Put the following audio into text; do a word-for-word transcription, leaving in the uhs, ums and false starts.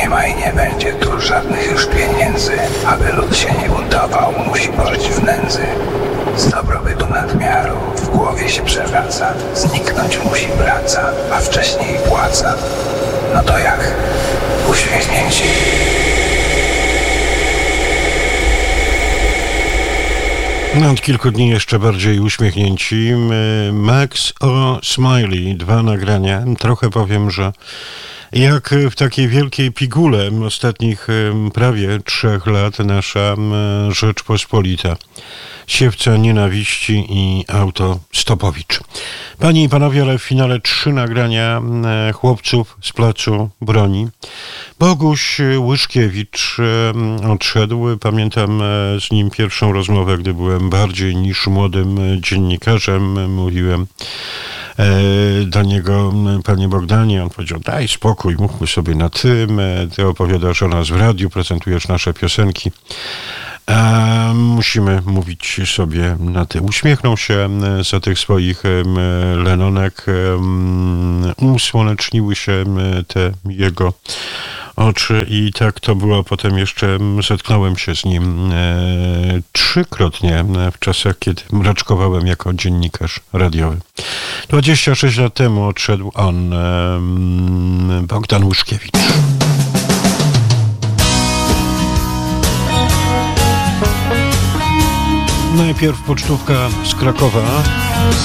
Nie ma i nie będzie tu żadnych już pieniędzy. Aby lud się nie buntował, musi pożyć w nędzy. Z dobrobytu nadmiaru w głowie się przewraca. Zniknąć musi praca, a wcześniej płaca. No to jak? Uśmiechnięci. No, od kilku dni jeszcze bardziej uśmiechnięci. Max o Smiley, dwa nagrania. Trochę powiem, że jak w takiej wielkiej pigule ostatnich prawie trzech lat nasza Rzeczpospolita. Siewca nienawiści i autostopowicz. Panie i panowie, ale w finale trzy nagrania chłopców z Placu Broni. Boguś Łyszkiewicz odszedł. Pamiętam z nim pierwszą rozmowę, gdy byłem bardziej niż młodym dziennikarzem. Mówiłem do niego: panie Bogdanie, on powiedział: daj spokój, mówmy sobie na tym, ty opowiadasz o nas w radiu, prezentujesz nasze piosenki, a musimy mówić sobie na ty. Uśmiechnął się za tych swoich lenonek, usłoneczniły się te jego oczy i tak to było. Potem jeszcze zetknąłem się z nim e, trzykrotnie w czasach, kiedy mraczkowałem jako dziennikarz radiowy. dwadzieścia sześć lat temu odszedł on, e, Bogdan Łyszkiewicz. Najpierw pocztówka z Krakowa.